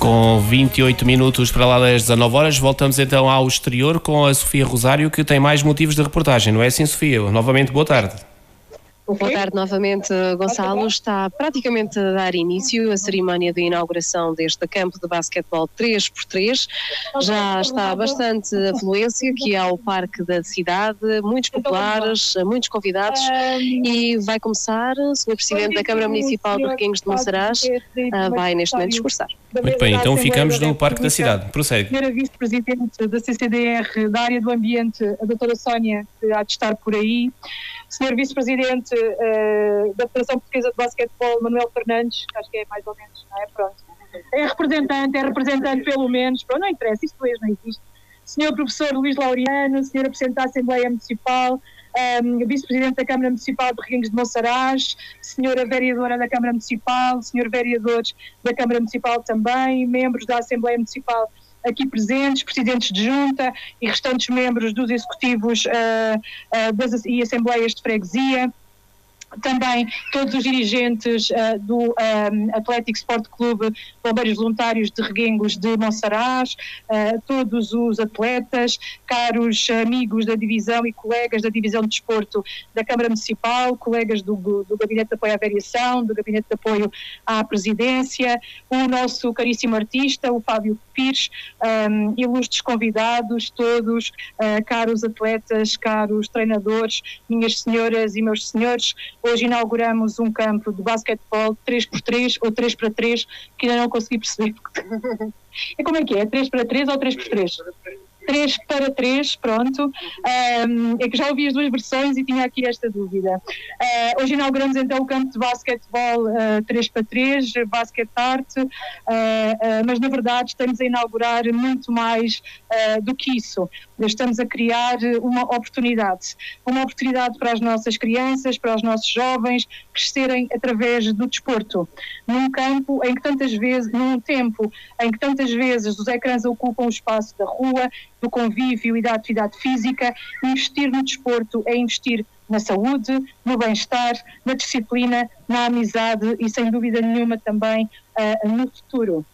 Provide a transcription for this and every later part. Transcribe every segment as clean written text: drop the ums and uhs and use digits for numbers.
Com 28 minutos para lá das 19 horas, voltamos então ao exterior com a Sofia Rosário, que tem mais motivos de reportagem, não é assim, Sofia? Novamente, boa tarde. Boa tarde novamente, Gonçalo. Está praticamente a dar início a cerimónia de inauguração deste campo de basquetebol 3x3. Já está bastante afluência aqui ao Parque da Cidade, muitos populares, muitos convidados, e vai começar o Sr. Presidente da Câmara Municipal de Reguengos de Monsaraz, vai neste momento discursar. Muito bem, então ficamos no Parque da Cidade. Prossegue. Primeira Vice-Presidente da CCDR da área do Ambiente, a doutora Sónia, que há de estar por aí. Senhor Vice-Presidente da Federação Portuguesa de Basquetebol, Manuel Fernandes, acho que é mais ou menos, não é? Pronto. É representante pelo menos, pronto, não interessa, isto hoje não existe. Senhor Professor Luís Laureano, Senhora Presidente da Assembleia Municipal, Vice-Presidente da Câmara Municipal de Reguengos de Monsaraz, Senhora Vereadora da Câmara Municipal, Senhor Vereadores da Câmara Municipal também, membros da Assembleia Municipal aqui presentes, presidentes de junta e restantes membros dos executivos e assembleias de freguesia. Também todos os dirigentes do Atlético Sport Clube Bombeiros Voluntários de Reguengos de Monsaraz, todos os atletas, caros amigos da divisão e colegas da divisão de desporto da Câmara Municipal, colegas do Gabinete de Apoio à Variação, do Gabinete de Apoio à Presidência, o nosso caríssimo artista, o Fábio Pires, ilustres convidados, todos, caros atletas, caros treinadores, minhas senhoras e meus senhores. Hoje inauguramos um campo de basquetebol 3x3 ou 3x3, que ainda não consegui perceber. E como é que é? 3x3 ou 3x3? 3x3, pronto. É que já ouvi as duas versões e tinha aqui esta dúvida. Hoje inauguramos então o campo de basquetebol 3x3, basket art, mas na verdade estamos a inaugurar muito mais do que isso. Estamos a criar uma oportunidade para as nossas crianças, para os nossos jovens crescerem através do desporto. Num tempo em que tantas vezes os ecrãs ocupam o espaço da rua, do convívio e da atividade física, investir no desporto é investir na saúde, no bem-estar, na disciplina, na amizade e, sem dúvida nenhuma, também no futuro.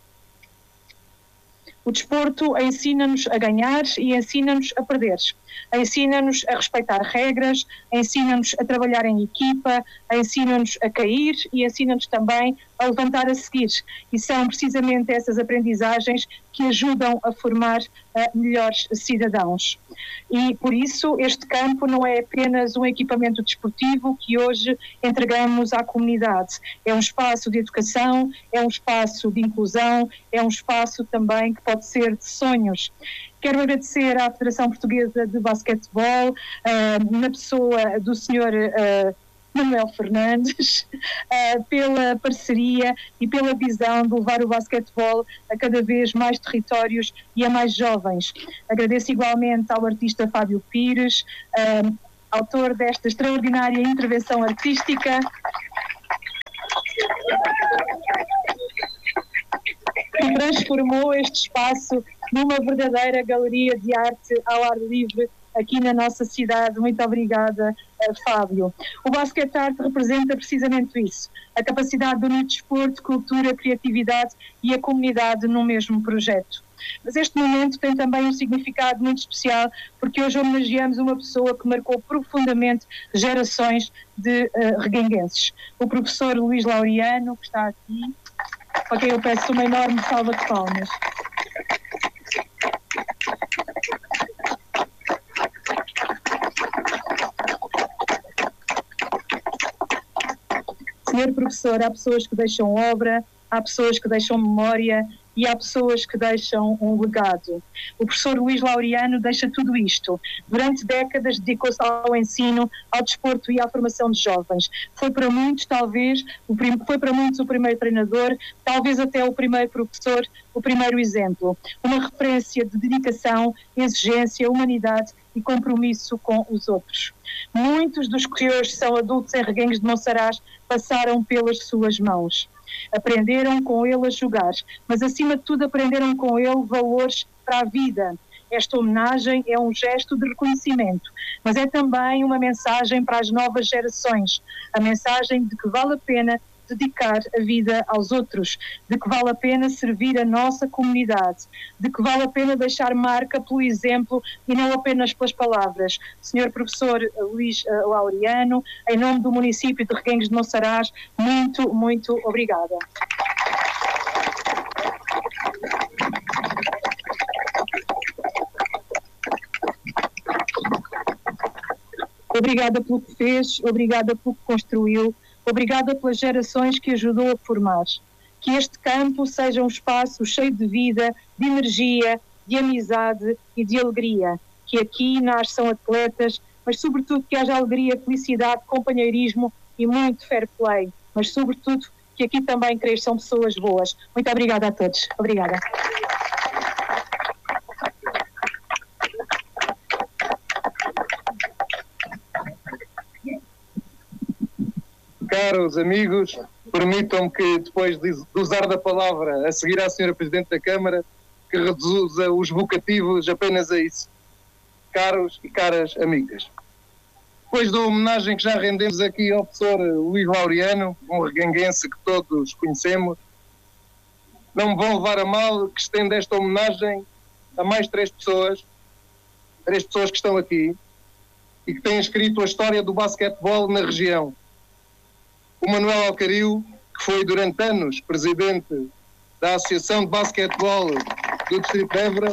O desporto ensina-nos a ganhar e ensina-nos a perder. Ensina-nos a respeitar regras, ensina-nos a trabalhar em equipa, ensina-nos a cair e ensina-nos também a levantar a seguir. E são precisamente essas aprendizagens que ajudam a formar melhores cidadãos. E por isso este campo não é apenas um equipamento desportivo que hoje entregamos à comunidade. É um espaço de educação, é um espaço de inclusão, é um espaço também que pode ser de sonhos. Quero agradecer à Federação Portuguesa de Basquetebol, na pessoa do Sr. Manuel Fernandes, pela parceria e pela visão de levar o basquetebol a cada vez mais territórios e a mais jovens. Agradeço igualmente ao artista Fábio Pires, autor desta extraordinária intervenção artística, que transformou este espaço numa verdadeira galeria de arte ao ar livre aqui na nossa cidade. Muito obrigada, Fábio. O Basket Art representa precisamente isso, a capacidade de unir desporto, cultura, criatividade e a comunidade num mesmo projeto. Mas este momento tem também um significado muito especial, porque hoje homenageamos uma pessoa que marcou profundamente gerações de reguenguenses. O professor Luís Laureano, que está aqui, para quem eu peço uma enorme salva de palmas. Senhor professor, há pessoas que deixam obra, há pessoas que deixam memória e há pessoas que deixam um legado. O professor Luís Laureano deixa tudo isto. Durante décadas dedicou-se ao ensino, ao desporto e à formação de jovens. Foi para muitos, talvez, o primeiro treinador, talvez até o primeiro professor, o primeiro exemplo. Uma referência de dedicação, exigência, humanidade e compromisso com os outros. Muitos dos que hoje são adultos em Reguengos de Monsaraz passaram pelas suas mãos. Aprenderam com ele a jogar, mas acima de tudo aprenderam com ele valores para a vida. Esta homenagem é um gesto de reconhecimento, mas é também uma mensagem para as novas gerações, a mensagem de que vale a pena dedicar a vida aos outros, de que vale a pena servir a nossa comunidade, de que vale a pena deixar marca pelo exemplo e não apenas pelas palavras. Senhor Professor Luís Laureano, em nome do município de Reguengos de Monsaraz, muito, muito obrigada. Obrigada pelo que fez, obrigada pelo que construiu, obrigada pelas gerações que ajudou a formar. Que este campo seja um espaço cheio de vida, de energia, de amizade e de alegria. Que aqui nasçam atletas, mas sobretudo que haja alegria, felicidade, companheirismo e muito fair play. Mas sobretudo que aqui também cresçam pessoas boas. Muito obrigada a todos. Obrigada. Caros amigos, permitam-me que depois de usar da palavra a seguir à Sra. Presidente da Câmara, que reduza os vocativos apenas a isso. Caros e caras amigas, depois da homenagem que já rendemos aqui ao professor Luís Laureano, um reguenguense que todos conhecemos, não me vão levar a mal que estenda esta homenagem a mais três pessoas que estão aqui e que têm escrito a história do basquetebol na região. O Manuel Alcario, que foi durante anos presidente da Associação de Basquetebol do Distrito de Évora,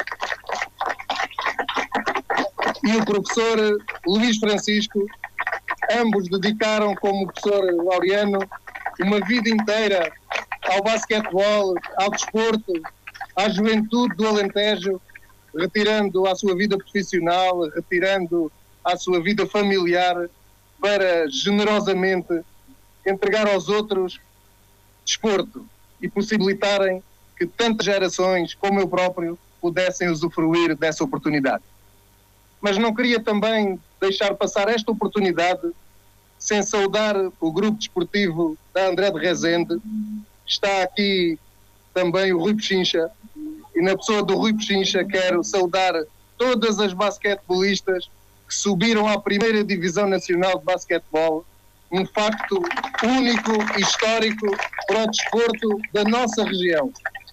e o professor Luís Francisco, ambos dedicaram, como o professor Laureano, uma vida inteira ao basquetebol, ao desporto, à juventude do Alentejo, retirando à sua vida profissional, retirando à sua vida familiar, para generosamente entregar aos outros desporto e possibilitarem que tantas gerações como eu próprio pudessem usufruir dessa oportunidade. Mas não queria também deixar passar esta oportunidade sem saudar o grupo desportivo da André de Rezende. Está aqui também o Rui Pechincha, e na pessoa do Rui Pechincha quero saudar todas as basquetebolistas que subiram à primeira divisão nacional de basquetebol, um facto único e histórico para o desporto da nossa região.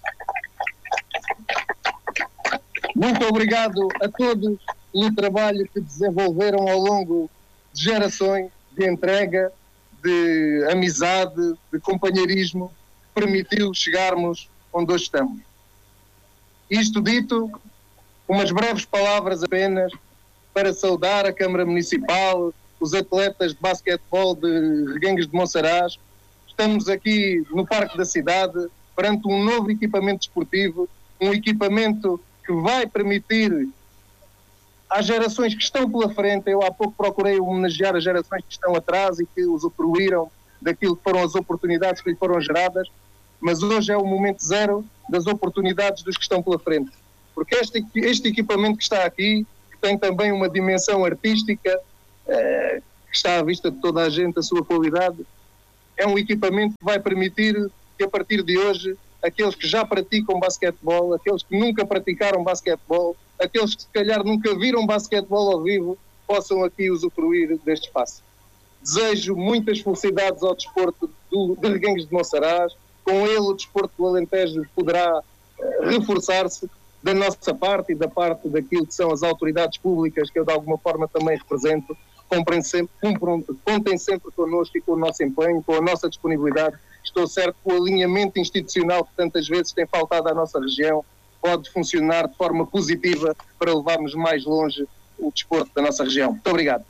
Muito obrigado a todos pelo trabalho que desenvolveram ao longo de gerações, de entrega, de amizade, de companheirismo, que permitiu chegarmos onde hoje estamos. Isto dito, umas breves palavras apenas para saudar a Câmara Municipal, os atletas de basquetebol de Reguengos de Monsaraz. Estamos aqui no Parque da Cidade, perante um novo equipamento desportivo, um equipamento que vai permitir às gerações que estão pela frente. Eu há pouco procurei homenagear as gerações que estão atrás e que usufruíram daquilo que foram as oportunidades que lhe foram geradas, mas hoje é o momento zero das oportunidades dos que estão pela frente. Porque este equipamento que está aqui, que tem também uma dimensão artística, que está à vista de toda a gente, a sua qualidade, é um equipamento que vai permitir que a partir de hoje aqueles que já praticam basquetebol, aqueles que nunca praticaram basquetebol, aqueles que se calhar nunca viram basquetebol ao vivo, possam aqui usufruir deste espaço. Desejo muitas felicidades ao desporto de Reguengos de Monsaraz. Com ele o desporto do Alentejo poderá reforçar-se. Da nossa parte e da parte daquilo que são as autoridades públicas, que eu de alguma forma também represento, contem sempre connosco e com o nosso empenho, com a nossa disponibilidade. Estou certo que o alinhamento institucional que tantas vezes tem faltado à nossa região pode funcionar de forma positiva para levarmos mais longe o desporto da nossa região. Muito obrigado.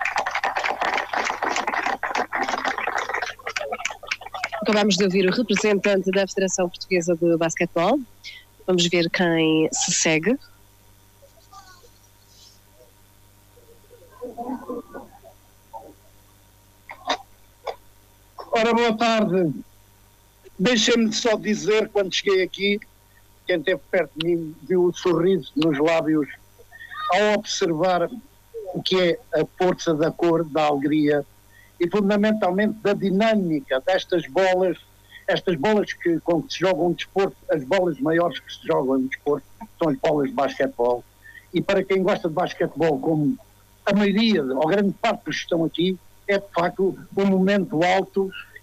Acabamos de ouvir o representante da Federação Portuguesa de Basquetebol. Vamos ver quem se segue. Ora, boa tarde. Deixem-me só dizer, quando cheguei aqui, quem esteve perto de mim viu o sorriso nos lábios ao observar o que é a força da cor, da alegria e fundamentalmente da dinâmica destas bolas, estas bolas com que se joga um desporto, as bolas maiores que se jogam em desporto, são as bolas de basquetebol. E para quem gosta de basquetebol, como a maioria, ou grande parte dos que estão aqui, é de facto um momento alto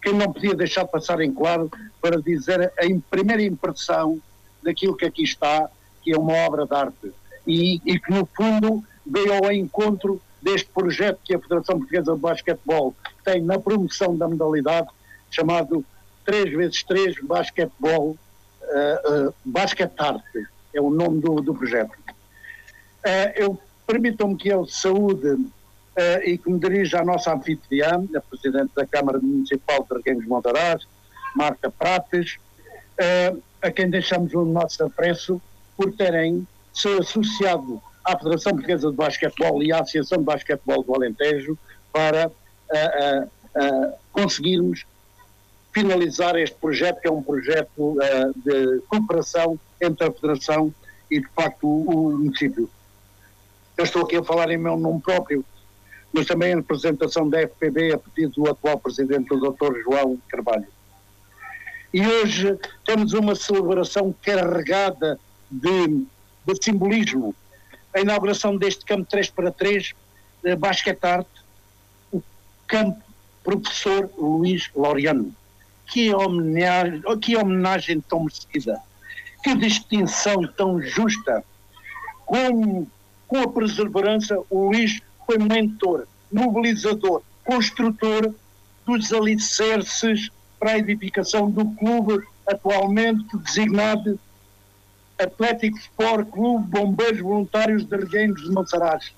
que não podia deixar de passar em claro para dizer a primeira impressão daquilo que aqui está, que é uma obra de arte e que no fundo veio ao encontro deste projeto que a Federação Portuguesa de Basquetebol tem na promoção da modalidade, chamado 3x3 Basquetebol, Basket Arte, é o nome do projeto. Permitam-me que eu saúde e que me dirija à nossa anfitriã, a Presidente da Câmara Municipal de Reguengos de Montaraz, Marta Prates, a quem deixamos o nosso apreço por terem se associado à Federação Portuguesa de Basquetebol e à Associação de Basquetebol do Alentejo para conseguirmos finalizar este projeto, que é um projeto de cooperação entre a Federação e, de facto, o município. Eu estou aqui a falar em meu nome próprio, mas também em representação da FPB, a pedido do atual Presidente, o Dr. João Carvalho. E hoje temos uma celebração carregada de simbolismo. A inauguração deste campo 3x3 de Basket Arte, o campo Professor Luís Laureano. Que homenagem tão merecida, que distinção tão justa. Com a perseverança, o Luís foi mentor, mobilizador, construtor dos alicerces para a edificação do clube atualmente designado Atlético Sport Clube Bombeiros Voluntários de Reguengos de Monsaraz.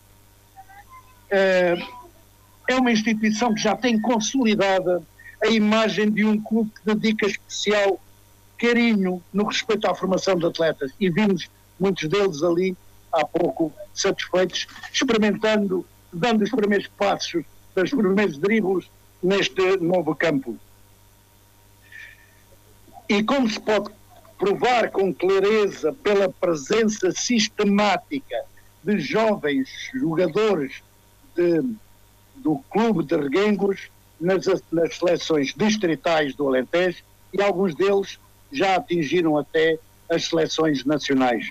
É uma instituição que já tem consolidada a imagem de um clube que dedica especial carinho no respeito à formação de atletas, e vimos muitos deles ali há pouco satisfeitos, experimentando, dando os primeiros passos, os primeiros dribles neste novo campo. E como se pode provar com clareza pela presença sistemática de jovens jogadores do clube de Reguengos nas seleções distritais do Alentejo, e alguns deles já atingiram até as seleções nacionais.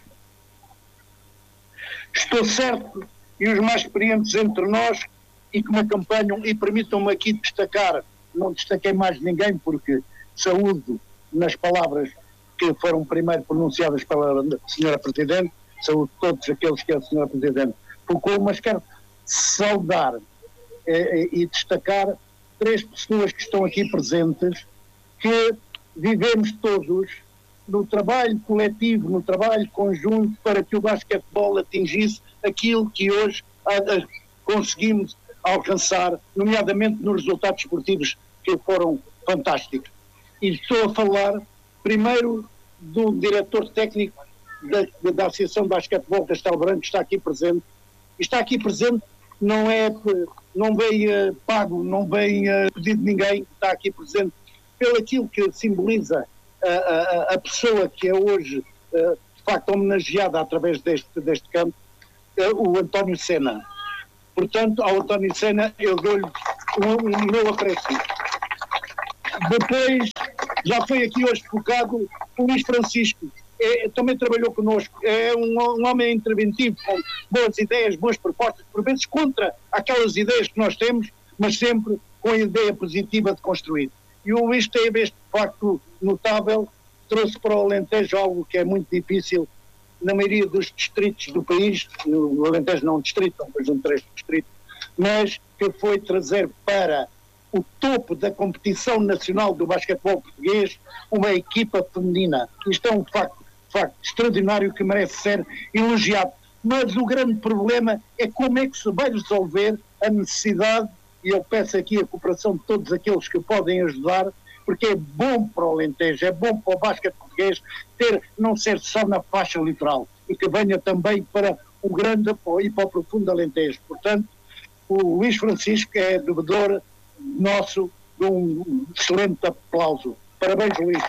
Estou certo, e os mais experientes entre nós e que me acompanham, e permitam-me aqui destacar, não destaquei mais ninguém porque saúdo nas palavras que foram primeiro pronunciadas pela Sra. Presidente, saúdo todos aqueles que a Sra. Presidente colocou, mas quero saudar e destacar 3 pessoas que estão aqui presentes, que vivemos todos no trabalho coletivo, no trabalho conjunto, para que o basquetebol atingisse aquilo que hoje conseguimos alcançar, nomeadamente nos resultados esportivos que foram fantásticos. E estou a falar primeiro do diretor técnico da Associação de Basquetebol Castelo Branco, que está aqui presente. E está aqui presente, não veio pago, não veio pedido de ninguém, está aqui presente pelo aquilo que simboliza a pessoa que é hoje de facto homenageada através deste campo, o António Sena. Portanto, ao António Sena eu dou-lhe o meu apreço. Depois, já foi aqui hoje focado o Luís Francisco, também trabalhou connosco, é um homem interventivo, com boas ideias, boas propostas, por vezes contra aquelas ideias que nós temos, mas sempre com a ideia positiva de construir. E o Luís teve este facto notável, trouxe para o Alentejo algo que é muito difícil na maioria dos distritos do país, no Alentejo não é um distrito, são 3 distritos, mas que foi trazer para o topo da competição nacional do basquetebol português uma equipa feminina. Isto é um facto extraordinário que merece ser elogiado. Mas o grande problema é como é que se vai resolver a necessidade, e eu peço aqui a cooperação de todos aqueles que podem ajudar, porque é bom para o Alentejo, é bom para o basquete português não ser só na faixa litoral, e que venha também para o grande e para o profundo Alentejo. Portanto, o Luís Francisco é devedor nosso de um excelente aplauso. Parabéns, Luís.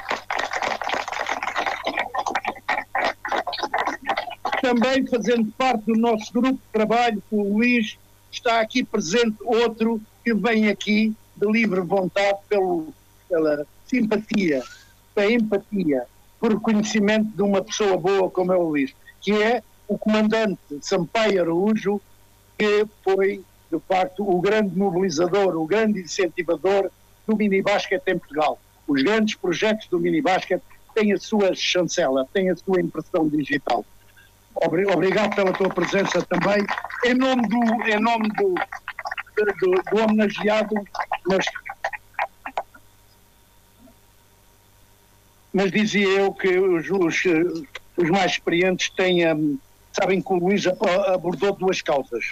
Também fazendo parte do nosso grupo de trabalho com o Luís, está aqui presente outro que vem aqui de livre vontade pela simpatia, pela empatia, por reconhecimento de uma pessoa boa como é o Luís, que é o comandante Sampaio Araújo, que foi, de facto, o grande mobilizador, o grande incentivador do minibasquete em Portugal. Os grandes projetos do minibasquete têm a sua chancela, têm a sua impressão digital. Obrigado pela tua presença também. Em nome do homenageado, mas dizia eu que os mais experientes sabem que o Luís abordou duas causas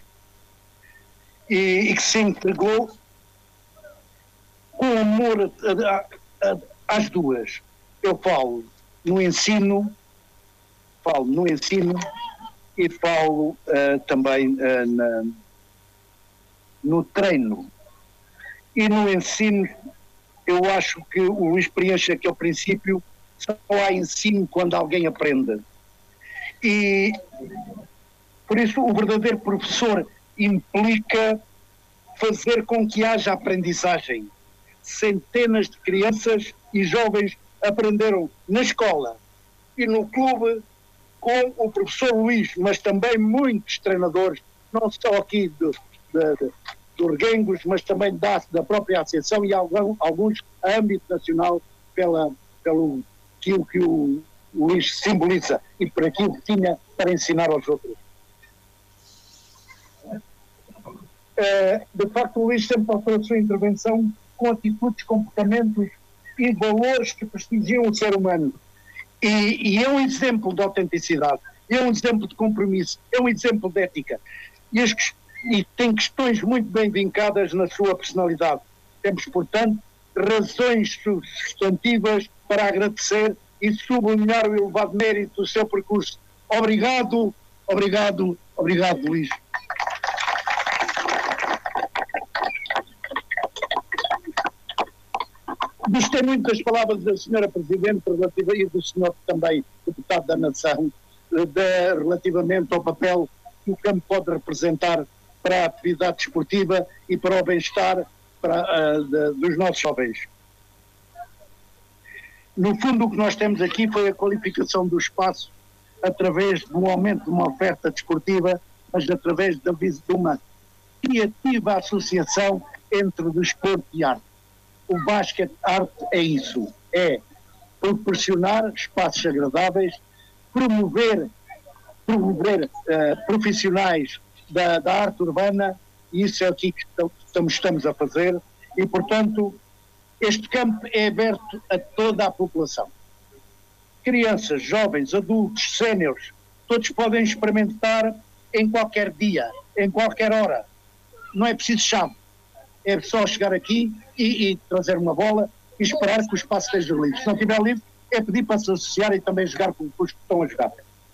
e que se entregou com amor às duas. Eu falo no ensino e falo também no treino. E no ensino, eu acho que o Luís preenche aquele princípio: só há ensino quando alguém aprende. E por isso o verdadeiro professor implica fazer com que haja aprendizagem. Centenas de crianças e jovens aprenderam na escola e no clube com o professor Luís, mas também muitos treinadores, não só aqui do Reguengos, mas também da própria associação e alguns a âmbito nacional pelo aquilo que o Luís simboliza e por aquilo que tinha para ensinar aos outros. De facto, o Luís sempre passou a sua intervenção com atitudes, comportamentos e valores que prestigiam o ser humano. E é um exemplo de autenticidade, é um exemplo de compromisso, é um exemplo de ética. E tem questões muito bem vincadas na sua personalidade. Temos, portanto, razões substantivas para agradecer e sublinhar o elevado mérito do seu percurso. Obrigado, Luís. Gostei muito das palavras da Sra. Presidente e do Sr. também Deputado da Nação relativamente ao papel que o campo pode representar para a atividade desportiva e para o bem-estar dos nossos jovens. No fundo, o que nós temos aqui foi a qualificação do espaço através do aumento de uma oferta desportiva, mas através de uma criativa associação entre o desporto e arte. O basquete arte é isso, é proporcionar espaços agradáveis, promover profissionais da arte urbana, e isso é aqui que estamos a fazer, e portanto este campo é aberto a toda a população. Crianças, jovens, adultos, séniores, todos podem experimentar em qualquer dia, em qualquer hora. Não é preciso chave. É só chegar aqui e trazer uma bola e esperar que o espaço esteja livre. Se não estiver livre, é pedir para se associar e também jogar com os que estão a jogar.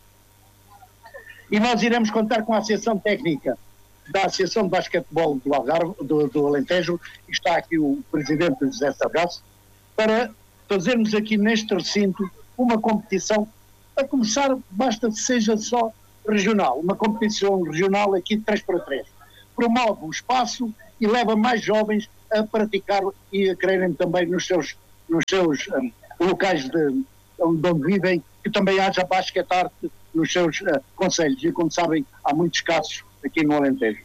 E nós iremos contar com a Associação Técnica da Associação de Basquetebol do Algarve, do Alentejo, e está aqui o Presidente José Sargasso, para fazermos aqui neste recinto uma competição, a começar, basta que seja só regional, uma competição regional aqui de 3x3. Promove o espaço e leva mais jovens a praticar e a quererem também nos seus locais onde vivem, que também haja basquete arte nos seus concelhos. E como sabem, há muitos casos aqui no Alentejo.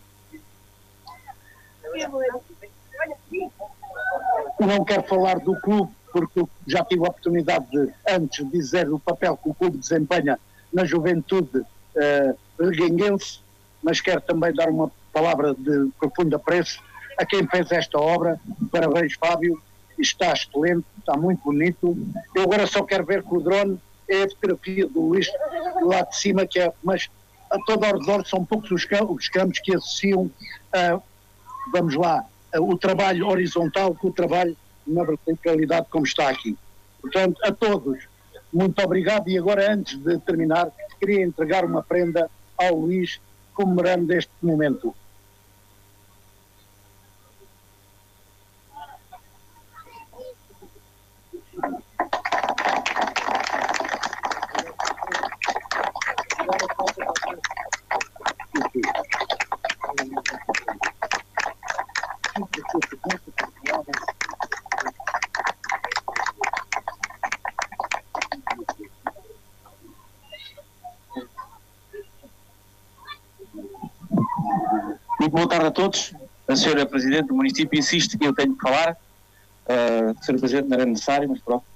Não quero falar do clube, porque já tive a oportunidade de, antes, dizer o papel que o clube desempenha na juventude reguenguense, mas quero também dar uma palavra de profundo apreço a quem fez esta obra. Parabéns, Fábio, está excelente, está muito bonito. Eu agora só quero ver com o drone é a fotografia do Luís lá de cima, mas a todo ao redor são poucos os campos que associam o trabalho horizontal com o trabalho na verticalidade como está aqui. Portanto, a todos, muito obrigado. E agora, antes de terminar, queria entregar uma prenda ao Luís, comemorando este momento. Muito boa tarde a todos. A Sra. Presidente do município insiste que eu tenho que falar. Sr. Presidente, não era necessário, mas pronto.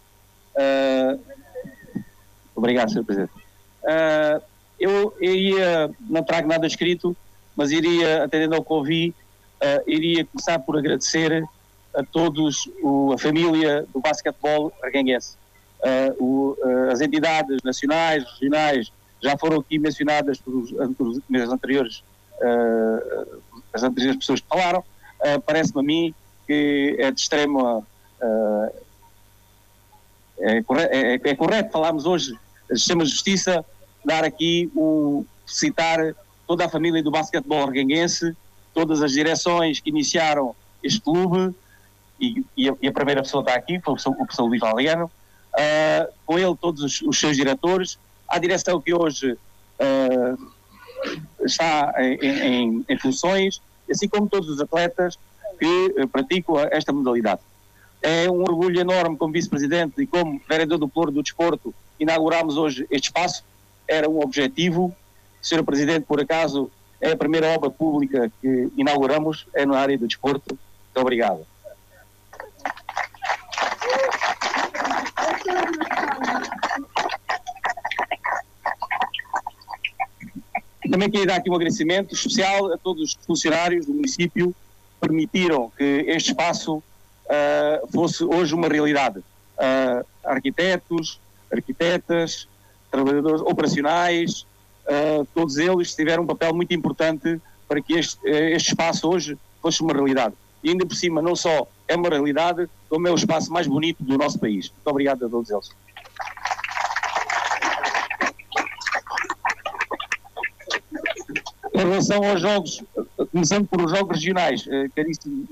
Obrigado, Sr. Presidente. Eu não trago nada escrito, mas atendendo ao que ouvi, iria começar por agradecer a todos, a família do basquetebol arguenguense. As entidades nacionais, regionais, já foram aqui mencionadas pelos anteriores, as anteriores pessoas que falaram. Parece-me a mim que é de extremo... É correto falarmos hoje do Sistema de Justiça, dar aqui citar toda a família do basquetebol arguenguense, todas as direções que iniciaram este clube, e a primeira pessoa está aqui, foi o professor Luís Valeriano, com ele todos os seus diretores, a direção que hoje está em funções, assim como todos os atletas que praticam esta modalidade. É um orgulho enorme como vice-presidente e como vereador do Ploro do Desporto inauguramos hoje este espaço. Era um objetivo. Sr. Presidente, por acaso, é a primeira obra pública que inauguramos, é na área do desporto. Muito obrigado. Também queria dar aqui um agradecimento especial a todos os funcionários do município que permitiram que este espaço fosse hoje uma realidade. Arquitetos, arquitetas, trabalhadores operacionais, todos eles tiveram um papel muito importante para que este espaço hoje fosse uma realidade. E ainda por cima, não só é uma realidade, como é o espaço mais bonito do nosso país. Muito obrigado a todos eles. Em relação aos jogos, começando por os jogos regionais, caríssimo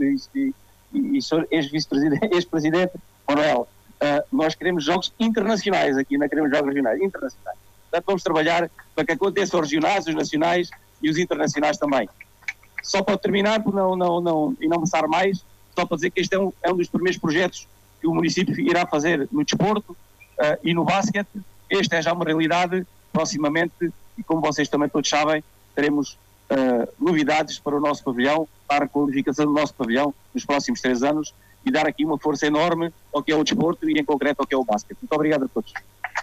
ex-presidente Manuel, nós queremos jogos internacionais aqui, não queremos jogos regionais, internacionais. Portanto, vamos trabalhar para que aconteçam os regionais, os nacionais e os internacionais também. Só para terminar, e não passar mais, só para dizer que este é um dos primeiros projetos que o município irá fazer no desporto e no basquete. Este é já uma realidade proximamente, e como vocês também todos sabem, teremos novidades para o nosso pavilhão, para a qualificação do nosso pavilhão nos próximos 3 anos, e dar aqui uma força enorme ao que é o desporto e em concreto ao que é o basquete. Muito obrigado a todos.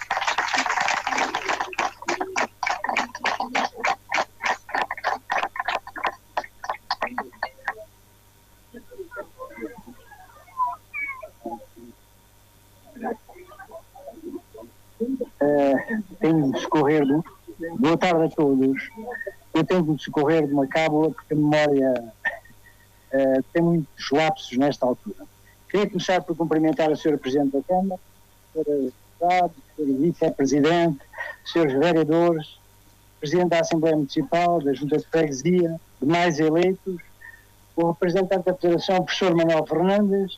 Tenho de discorrer boa tarde a todos. Eu tenho de discorrer de uma cábula porque a memória tem muitos lapsos nesta altura. Queria começar por cumprimentar a Sra. Presidente da Câmara, a Sra. Deputada, a Sra. Vice-Presidente, Srs. Vereadores, Presidente da Assembleia Municipal, da Junta de Freguesia, demais eleitos, o representante da Federação, o professor Manuel Fernandes,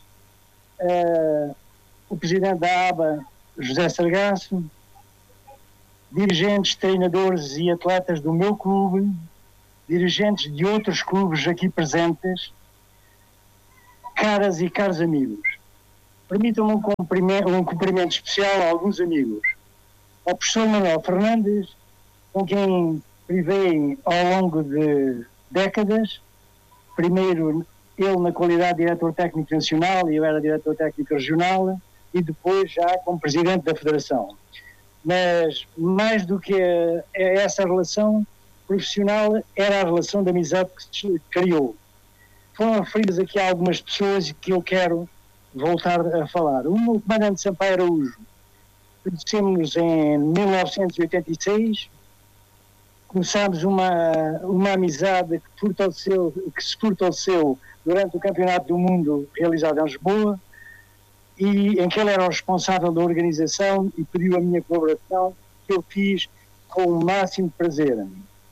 o Presidente da ABA, José Sargasso, dirigentes, treinadores e atletas do meu clube, dirigentes de outros clubes aqui presentes, caras e caros amigos. Permitam-me um cumprimento especial a alguns amigos. Ao professor Manuel Fernandes, com quem privei ao longo de décadas, primeiro ele na qualidade de diretor técnico nacional e eu era diretor técnico regional, e depois já como presidente da Federação. Mas mais do que essa relação profissional, era a relação de amizade que se criou. Foram referidas aqui algumas pessoas que eu quero voltar a falar. O comandante Sampaio Araújo, conhecemos em 1986, começámos uma amizade que se fortaleceu durante o Campeonato do Mundo realizado em Lisboa, e em que ele era o responsável da organização e pediu a minha colaboração, que eu fiz com o máximo prazer.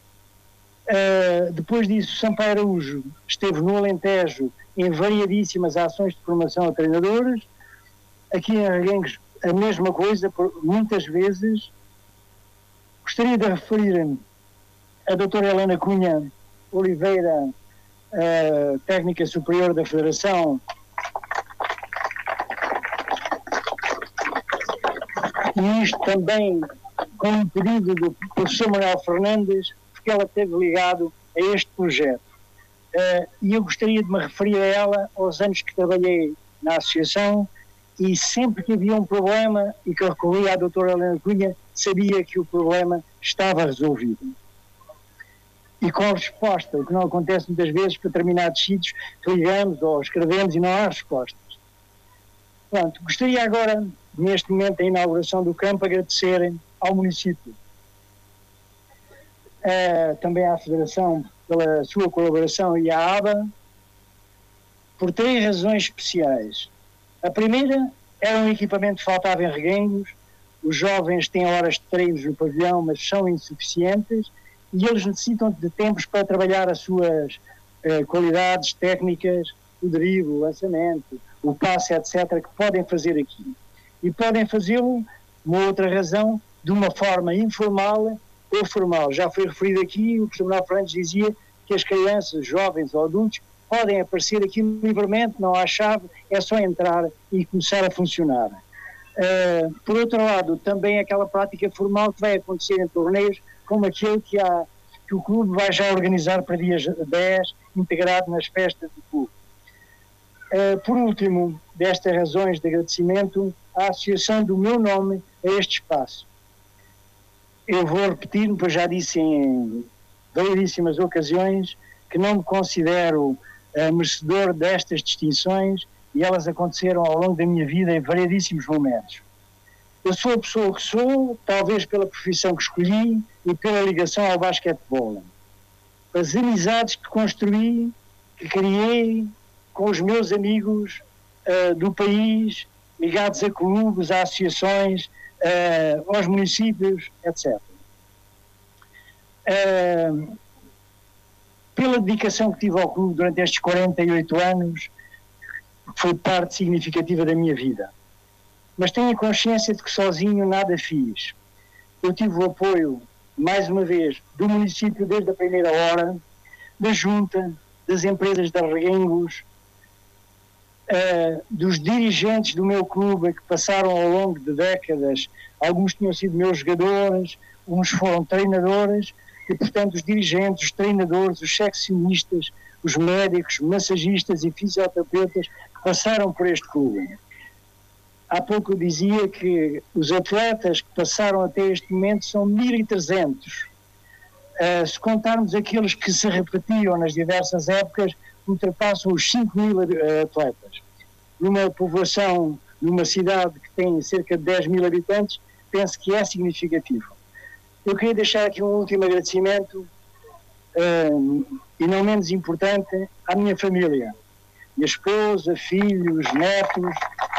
Depois disso, Sampaio Araújo esteve no Alentejo em variadíssimas ações de formação a treinadores. Aqui em Arguengues a mesma coisa, muitas vezes. Gostaria de referir a doutora Helena Cunha Oliveira, técnica superior da Federação, e isto também com um pedido do professor Manuel Fernandes, porque ela esteve ligado a este projeto. E eu gostaria de me referir a ela aos anos que trabalhei na associação e sempre que havia um problema e que eu recorria à doutora Helena Cunha, sabia que o problema estava resolvido. E com resposta, o que não acontece muitas vezes para determinados sítios, que ligamos ou escrevemos e não há respostas. Pronto, gostaria agora, neste momento da inauguração do campo, agradecer ao município, também à Federação pela sua colaboração e à ABA, por 3 razões especiais. A primeira era um equipamento que faltava em Reguengos, os jovens têm horas de treinos no pavilhão, mas são insuficientes, e eles necessitam de tempos para trabalhar as suas qualidades técnicas, o drible, o lançamento, o passe, etc., que podem fazer aqui. E podem fazê-lo, uma outra razão, de uma forma informal ou formal. Já foi referido aqui, o professor Manuel Fernandes dizia que as crianças, jovens ou adultos podem aparecer aqui livremente, não há chave, é só entrar e começar a funcionar. Por outro lado, também aquela prática formal que vai acontecer em torneios, como aquele que o clube vai já organizar para dias 10, integrado nas festas do clube. Por último, destas razões de agradecimento, a associação do meu nome a este espaço. Eu vou repetir, pois já disse em variedíssimas ocasiões, que não me considero merecedor destas distinções e elas aconteceram ao longo da minha vida em variedíssimos momentos. Eu sou a pessoa que sou, talvez pela profissão que escolhi e pela ligação ao basquetebol. As amizades que construí, que criei com os meus amigos do país, ligados a clubes, a associações, aos municípios, etc. Pela dedicação que tive ao clube durante estes 48 anos, foi parte significativa da minha vida. Mas tenho consciência de que sozinho nada fiz. Eu tive o apoio, mais uma vez, do município desde a primeira hora, da junta, das empresas de Reguengos, dos dirigentes do meu clube que passaram ao longo de décadas, alguns tinham sido meus jogadores, uns foram treinadores, e portanto os dirigentes, os treinadores, os seccionistas, os médicos, massagistas e fisioterapeutas que passaram por este clube. Há pouco eu dizia que os atletas que passaram até este momento são 1.300. Se contarmos aqueles que se repetiam nas diversas épocas, ultrapassam os 5.000 atletas. Numa povoação, numa cidade que tem cerca de 10.000 habitantes, penso que é significativo. Eu queria deixar aqui um último agradecimento, e não menos importante, à minha família. Minha esposa, filhos, netos.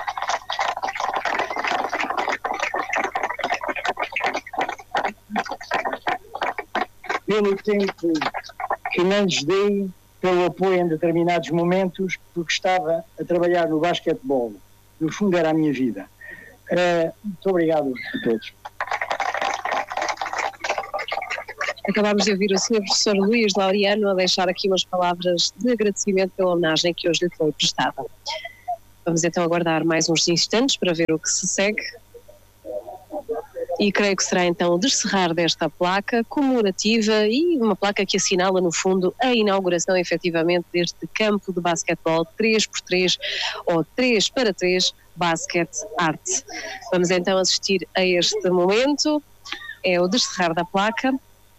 Pelo tempo que não lhes dei, pelo apoio em determinados momentos, porque estava a trabalhar no basquetebol. No fundo era a minha vida. Muito obrigado a todos. Acabámos de ouvir o Sr. Professor Luís Laureano a deixar aqui umas palavras de agradecimento pela homenagem que hoje lhe foi prestada. Vamos então aguardar mais uns instantes para ver o que se segue. E creio que será então o descerrar desta placa comemorativa e uma placa que assinala no fundo a inauguração efetivamente deste campo de basquetebol 3x3 ou 3x3 Basket Art. Vamos então assistir a este momento, é o descerrar da placa.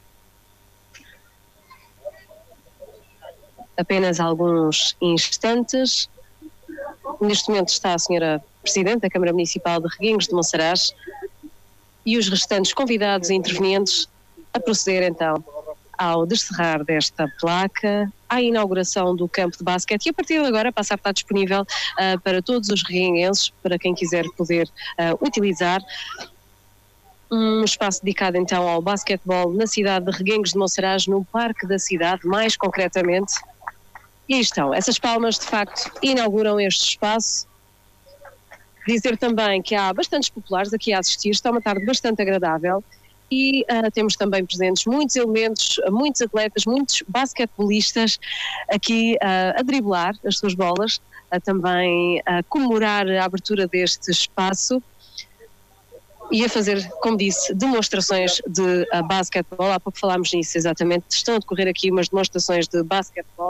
Apenas alguns instantes. Neste momento está a Sra. Presidente da Câmara Municipal de Reguengos de Monsaraz e os restantes convidados e intervenientes a proceder então ao descerrar desta placa, à inauguração do campo de basquete, e a partir de agora passa a estar disponível para todos os reguenguenses, para quem quiser poder utilizar um espaço dedicado então ao basquetebol na cidade de Reguengos de Monsaraz, no Parque da Cidade, mais concretamente. E aí estão, essas palmas de facto inauguram este espaço. Dizer também que há bastantes populares aqui a assistir, está uma tarde bastante agradável e temos também presentes muitos elementos, muitos atletas, muitos basquetebolistas aqui a driblar as suas bolas, também a comemorar a abertura deste espaço e a fazer, como disse, demonstrações de basquetebol. Há pouco falámos nisso exatamente, estão a decorrer aqui umas demonstrações de basquetebol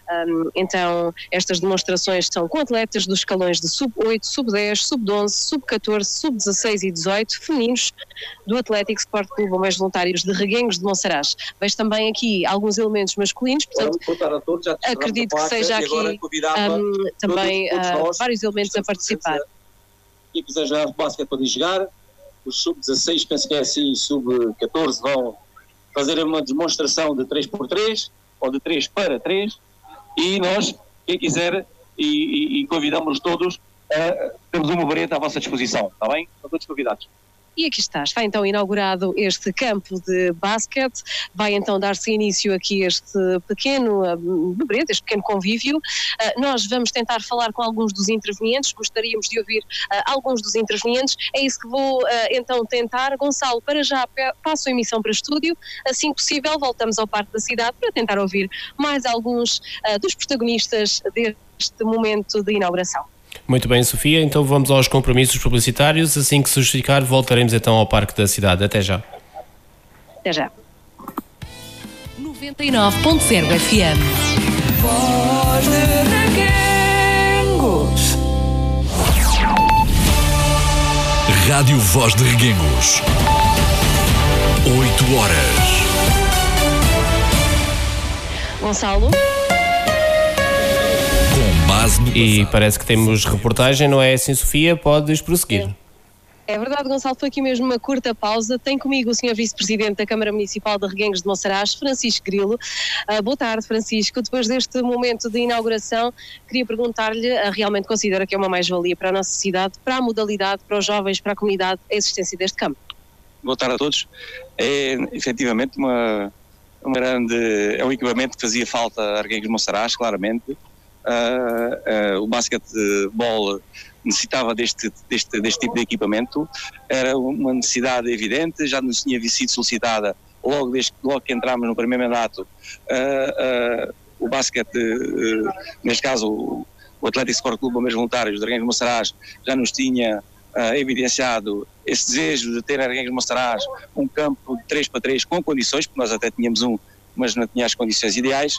Então, estas demonstrações são com atletas dos escalões de sub-8, sub-10, sub-11, sub-14, sub-16 e 18, femininos do Atlético Sport Clube Bombeiros Voluntários de Reguengos de Monsaraz. Vejo também aqui alguns elementos masculinos, portanto, acredito que seja aqui também vários elementos a participar. Quem quiser jogar de basquete pode jogar, os sub-16, penso que é assim, sub-14 vão fazer uma demonstração de 3x3 ou de 3 para 3, e nós, quem quiser, e convidamos todos, temos uma vareta à vossa disposição, está bem? Estão todos convidados. E aqui está então inaugurado este campo de basquete, vai então dar-se início aqui este pequeno bebrete, este pequeno convívio. Nós vamos tentar falar com alguns dos intervenientes, gostaríamos de ouvir alguns dos intervenientes, é isso que vou então tentar. Gonçalo, para já passo a emissão para estúdio, assim que possível voltamos ao Parque da Cidade para tentar ouvir mais alguns dos protagonistas deste momento de inauguração. Muito bem, Sofia, então vamos aos compromissos publicitários. Assim que se justificar, voltaremos então ao Parque da Cidade. Até já. Até já. 99.0 FM. Voz de Reguengos. Rádio Voz de Reguengos. 8 horas. Gonçalo. E parece que temos reportagem, não é assim, Sofia? Podes prosseguir. É verdade, Gonçalo, foi aqui mesmo uma curta pausa. Tem comigo o Sr. Vice-Presidente da Câmara Municipal de Reguengos de Monsaraz, Francisco Grilo. Boa tarde, Francisco. Depois deste momento de inauguração, queria perguntar-lhe, realmente considera que é uma mais-valia para a nossa cidade, para a modalidade, para os jovens, para a comunidade, a existência deste campo? Boa tarde a todos. É efetivamente um grande equipamento que fazia falta a Reguengos de Monsaraz, claramente. O basquetebol necessitava deste tipo de equipamento, era uma necessidade evidente, já nos tinha sido solicitada logo que entramos no primeiro mandato. O basquete, neste caso o Atlético Sport Clube Bombeiros Voluntários de Reguengos de Monsaraz, já nos tinha evidenciado esse desejo de ter a Reguengos de Monsaraz um campo de 3x3 com condições, porque nós até tínhamos mas não tinha as condições ideais,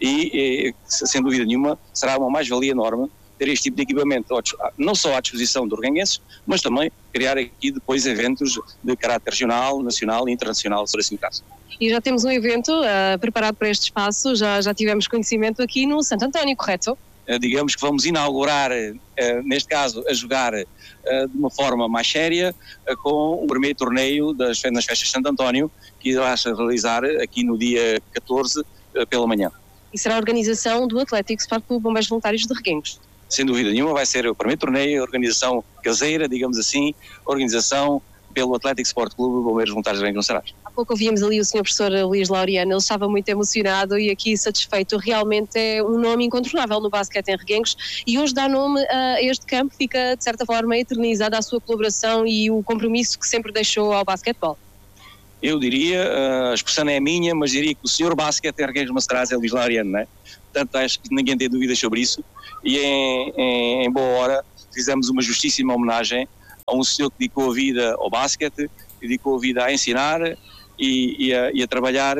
e sem dúvida nenhuma será uma mais-valia enorme ter este tipo de equipamento, não só à disposição dos reguenguenses, mas também criar aqui depois eventos de caráter regional, nacional e internacional, se for assim o caso. E já temos um evento preparado para este espaço, já tivemos conhecimento aqui no Santo António, correto? Digamos que vamos inaugurar, neste caso, a jogar de uma forma mais séria, com o primeiro torneio nas festas de Santo António, que irá se realizar aqui no dia 14 pela manhã. E será a organização do Atlético Sport Clube Bombeiros Voluntários de Reguengos? Sem dúvida nenhuma, vai ser o primeiro torneio, organização caseira, digamos assim, organização pelo Atlético Sport Clube Bombeiros Voluntários de Reguengos de Monsaraz. Há pouco ouvíamos ali o Sr. Professor Luís Laureano, ele estava muito emocionado e aqui satisfeito, realmente é um nome incontornável no basquete em Reguengos e hoje dá nome a este campo, fica de certa forma eternizada a sua colaboração e o compromisso que sempre deixou ao basquetebol. Eu diria, a expressão é minha, mas diria que o senhor basquete em Reguengos de Monsaraz é Luís Laureano, não é? Portanto, acho que ninguém tem dúvidas sobre isso e em boa hora fizemos uma justíssima homenagem a um senhor que dedicou a vida ao basquete, dedicou a vida a ensinar e a trabalhar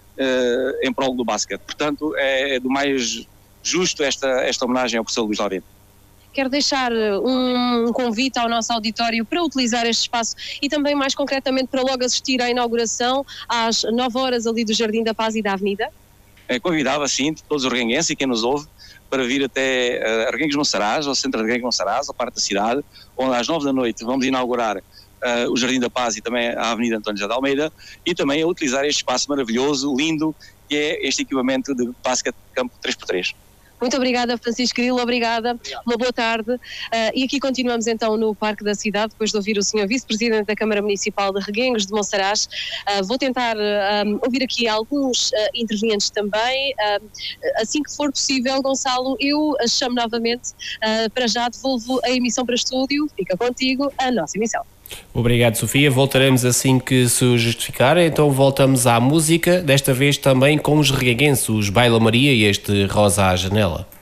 em prol do basquete. Portanto, é do mais justo esta homenagem ao professor Luís Laureano. Quero deixar um convite ao nosso auditório para utilizar este espaço e também mais concretamente para logo assistir à inauguração às 9 horas ali do Jardim da Paz e da Avenida. Convidava, sim, todos os reguenguenses e quem nos ouve para vir até Reguengos de Monsaraz, ao centro de Reguengos de Monsaraz, ao Parque da Cidade, onde às 9 da noite vamos inaugurar o Jardim da Paz e também a Avenida António José de Almeida e também a utilizar este espaço maravilhoso, lindo, que é este equipamento de basquete de campo 3x3. Muito obrigada, Francisco Grilo, obrigada, uma boa tarde. E aqui continuamos então no Parque da Cidade, depois de ouvir o Sr. Vice-Presidente da Câmara Municipal de Reguengos de Monsaraz. Vou tentar ouvir aqui alguns intervenientes também. Assim que for possível, Gonçalo, eu chamo novamente, para já devolvo a emissão para estúdio, fica contigo a nossa emissão. Obrigado, Sofia. Voltaremos assim que se justificar. Então voltamos à música, desta vez também com os reguenguenses, os Baila Maria e este Rosa à Janela.